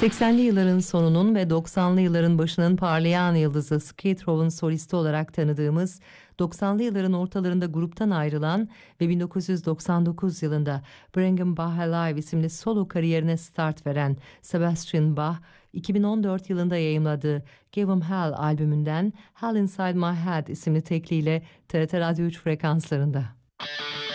80'li yılların sonunun ve 90'lı yılların başının parlayan yıldızı Skid Row'un solisti olarak tanıdığımız, 90'lı yılların ortalarında gruptan ayrılan ve 1999 yılında Bring 'Em Back Alive isimli solo kariyerine start veren Sebastian Bach, 2014 yılında yayımladığı Give 'Em Hell albümünden Hell Inside My Head isimli tekliyle TRT Radyo 3 frekanslarında.